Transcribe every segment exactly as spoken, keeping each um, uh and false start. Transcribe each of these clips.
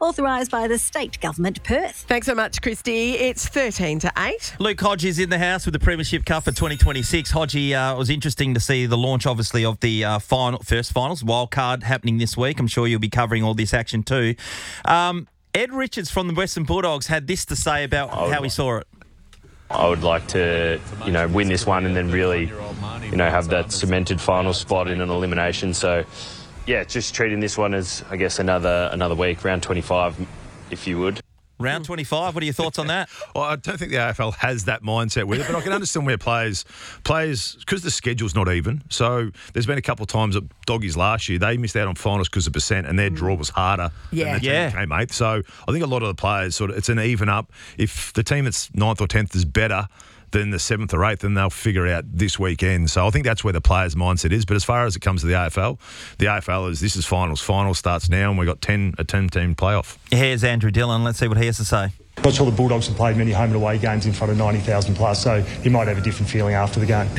authorised by the State Government, Perth. Thanks so much, Christy. It's thirteen to eight. Luke Hodge is in the house with the Premiership Cup for twenty twenty-six. Hodgie, uh, it was interesting to see the launch, obviously, of the uh, final first finals, wildcard, happening this week. I'm sure you'll be covering all this action too. Um, Ed Richards from the Western Bulldogs had this to say about how he saw it. I would like to, you know, win this one and then really, you know, have that cemented final spot in an elimination. So, yeah, just treating this one as, I guess, another another week, round twenty-five, if you would. Round twenty-five, what are your thoughts on that? Well, I don't think the A F L has that mindset with it, but I can understand where players, players, because the schedule's not even. So there's been a couple of times at Doggies last year, they missed out on finals because of percent and their draw was harder Yeah. than the team Yeah. that came eighth. So I think a lot of the players, sort of, it's an even up. If the team that's ninth or tenth is better than the seventh or eighth, then they'll figure out this weekend. So I think that's where the players' mindset is. But as far as it comes to the A F L, the A F L is, this is finals. Finals starts now and we've got ten a ten-team playoff. Here's Andrew Dillon. Let's see what he has to say. I'm not sure the Bulldogs have played many home and away games in front of ninety thousand plus, so he might have a different feeling after the game.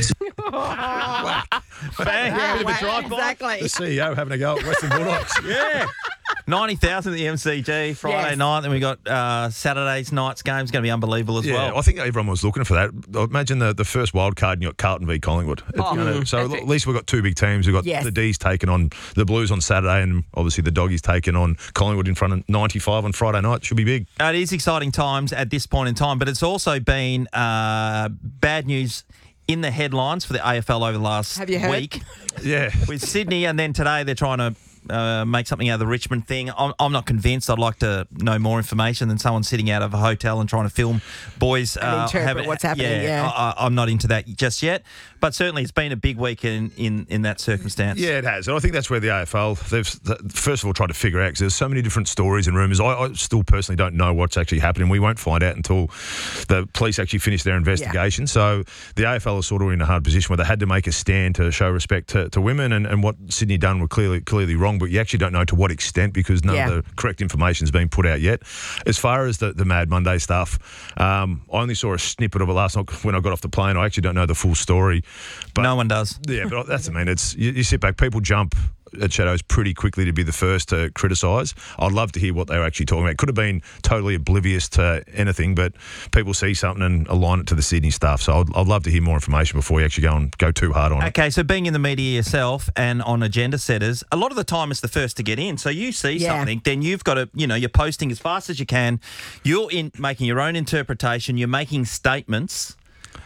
Bang, Yeah, bit of a wow, drive by. exactly. The C E O having a go at Western Bulldogs. Yeah. ninety thousand at the M C G Friday Yes. night. Then we got uh, Saturday's night's game. It's going to be unbelievable as Yeah, well. I think everyone was looking for that. I imagine the, the first wild card, and you got Carlton v Collingwood. It's Oh, gonna- so epic. at least we've got two big teams. We've got Yes. the D's taking on the Blues on Saturday, and obviously the Doggies taking on Collingwood in front of ninety-five on Friday night. Should be big. Uh, it is exciting times at this point in time, but it's also been uh, bad news in the headlines for the A F L over the last Have you heard? week Yeah. with Sydney, and then today they're trying to uh, make something out of the Richmond thing. I'm, I'm not convinced. I'd like to know more information than someone sitting out of a hotel and trying to film boys And interpret what's happening, yeah. I, I, I'm not into that just yet, but certainly it's been a big week in, in, in that circumstance. Yeah, it has. And I think that's where the A F L, they've first of all tried to figure out, because there's so many different stories and rumours. I, I still personally don't know what's actually happening. We won't find out until the police actually finish their investigation. So the A F L is sort of in a hard position where they had to make a stand to show respect to, to women, and, and what Sydney done were clearly clearly wrong, but you actually don't know to what extent, because none Yeah. of the correct information has been put out yet. As far as the, the Mad Monday stuff, um, I only saw a snippet of it last night when I got off the plane. I actually don't know the full story. But No one does. yeah, but that's, I mean, it's you, you sit back, people jump at Shadows pretty quickly to be the first to criticise. I'd love to hear what they were actually talking about. It could have been totally oblivious to anything, but people see something and align it to the Sydney stuff. So I'd, I'd love to hear more information before you actually go and go too hard on it. Okay, so being in the media yourself and on agenda setters, a lot of the time it's the first to get in. So you see Yeah. something, then you've got to, you know, you're posting as fast as you can. You're in making your own interpretation. You're making statements.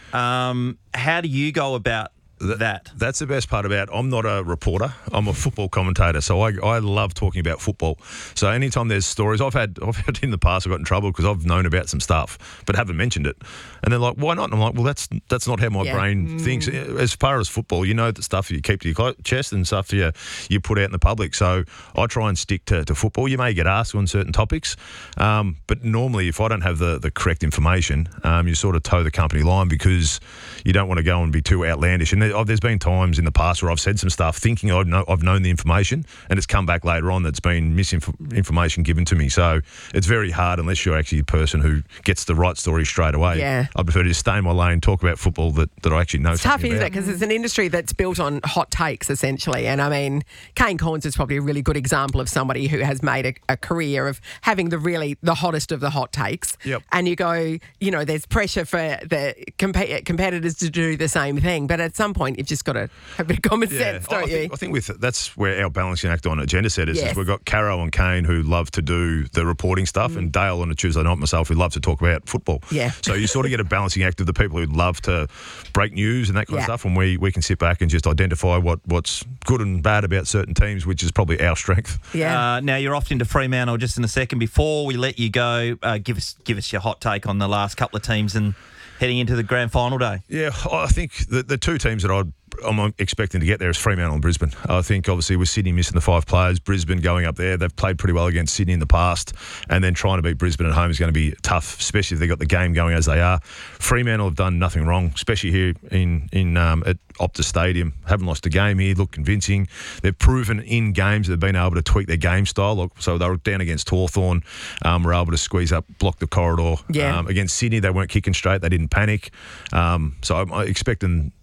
Um, how do you go about that? That's the best part about, I'm not a reporter, I'm a football commentator, so I, I love talking about football. So anytime there's stories, I've had I've had in the past, I've got in trouble because I've known about some stuff but haven't mentioned it. And they're like, why not? And I'm like, well, that's that's not how my Yeah. brain thinks. As far as football, you know the stuff you keep to your clo- chest and stuff you, you put out in the public. So I try and stick to, to football. You may get asked on certain topics, um, but normally if I don't have the, the correct information, um, you sort of toe the company line because you don't want to go and be too outlandish. And there, there's been times in the past where I've said some stuff thinking I've, know, I've known the information, and it's come back later on that's been misinformation given to me. So it's very hard unless you're actually a person who gets the right story straight away. Yeah. I prefer to just stay in my lane, talk about football that, that I actually know It's tough, something isn't it? about. Because it's an industry that's built on hot takes, essentially. And I mean, Kane Corns is probably a really good example of somebody who has made a, a career of having the really the hottest of the hot takes. Yep. And you go, you know, there's pressure for the comp- competitors to do the same thing, but at some point you've just got to have a bit of common sense, I don't you? think, I think with that's where our balancing act on agenda set is. Yes. is we've got Caro and Kane who love to do the reporting stuff, and Dale on a Tuesday night myself who love to talk about football. Yeah. So you sort of get a balancing act of the people who love to break news and that kind Yeah. of stuff, and we, we can sit back and just identify what, what's good and bad about certain teams, which is probably our strength. Yeah. Uh, now you're off into Fremantle just in a second. Before we let you go, uh, give us give us your hot take on the last couple of teams and heading into the grand final day. Yeah, I think the, the two teams that I'd, I'm expecting to get there is Fremantle and Brisbane. I think obviously with Sydney missing the five players, Brisbane going up there, they've played pretty well against Sydney in the past, and then trying to beat Brisbane at home is going to be tough, especially if they've got the game going as they are. Fremantle have done nothing wrong, especially here in, in um, at Optus Stadium. Haven't lost a game here, look convincing. They've proven in games they've been able to tweak their game style. Look, so they were down against Hawthorn, um, were able to squeeze up, block the corridor. Yeah. Um, against Sydney, they weren't kicking straight, they didn't panic. Um, so I'm expecting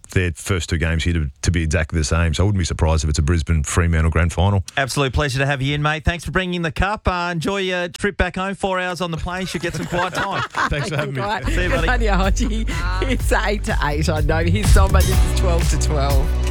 their first two games here to, to be exactly the same. So I wouldn't be surprised if it's a Brisbane Fremantle grand final. Absolute pleasure to have you in, mate. Thanks for bringing the cup. Uh, enjoy your trip back home. Four hours on the plane. Should get some quiet time. Thanks for having me. Right. See you, buddy. Good on you, Hodgie. It's eight to eight. I know. Here's Somber. This is twelve to twelve.